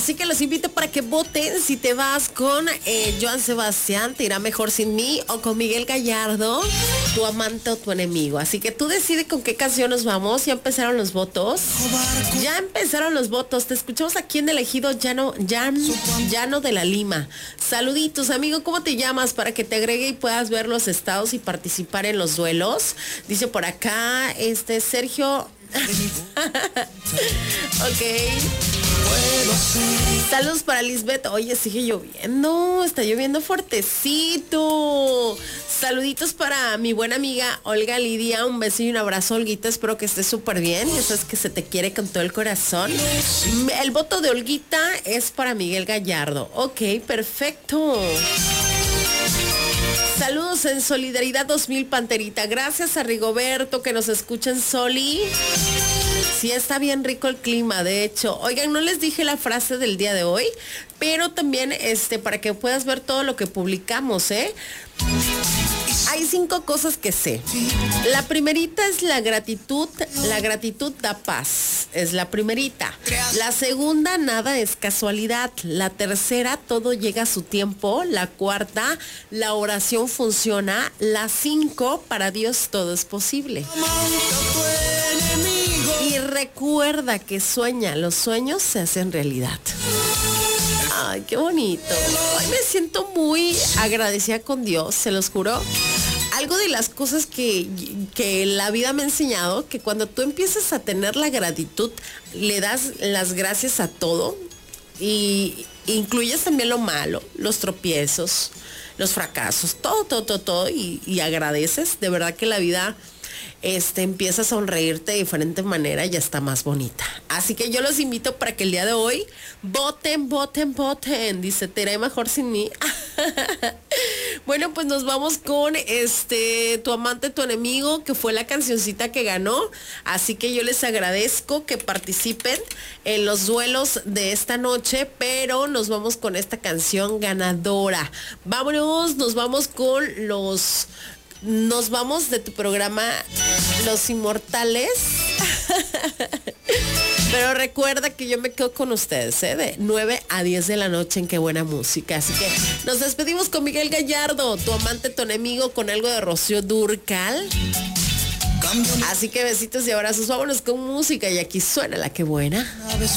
Así que los invito para que voten si te vas con Joan Sebastián, Te irá mejor sin mí, o con Miguel Gallardo, Tu amante o tu enemigo. Así que tú decides con qué canción nos vamos. Ya empezaron los votos. Ya empezaron los votos. Te escuchamos aquí en el ejido Llano de la Lima. Saluditos, amigo. ¿Cómo te llamas? Para que te agregue y puedas ver los estados y participar en los duelos. Dice por acá, Sergio. Ok. Saludos para Lisbeth. Oye, sigue lloviendo. Está lloviendo fuertecito. Saluditos para mi buena amiga Olga Lidia. Un beso y un abrazo, Olguita. Espero que estés súper bien. Ya sabes que se te quiere con todo el corazón. El voto de Olguita es para Miguel Gallardo. Ok, perfecto. Saludos en Solidaridad 2000, Panterita. Gracias a Rigoberto que nos escucha en Soli. Sí, está bien rico el clima, de hecho. Oigan, no les dije la frase del día de hoy, pero también para que puedas ver todo lo que publicamos, Hay 5 cosas que sé. La primerita es la gratitud. La gratitud da paz. Es la primerita. La segunda, nada es casualidad. La tercera, todo llega a su tiempo. La cuarta, la oración funciona. La 5, para Dios todo es posible. Y recuerda que sueña. Los sueños se hacen realidad. Ay, qué bonito. Hoy me siento muy agradecida con Dios, se los juro. Algo de las cosas que la vida me ha enseñado, que cuando tú empiezas a tener la gratitud, le das las gracias a todo y incluyes también lo malo, los tropiezos, los fracasos, todo y agradeces. De verdad que la vida empieza a sonreírte de diferente manera y ya está más bonita. Así que yo los invito para que el día de hoy voten. Dice, te iré mejor sin mí. Bueno, pues nos vamos con Tu amante, tu enemigo, que fue la cancioncita que ganó. Así que yo les agradezco que participen en los duelos de esta noche, pero nos vamos con esta canción ganadora. Vámonos, nos vamos de tu programa Los Inmortales. Pero recuerda que yo me quedo con ustedes, de 9 a 10 de la noche en Qué Buena Música. Así que nos despedimos con Miguel Gallardo, Tu amante, tu enemigo, con algo de Rocío Dúrcal. Así que besitos y abrazos. Vámonos con música y aquí suena la Qué Buena.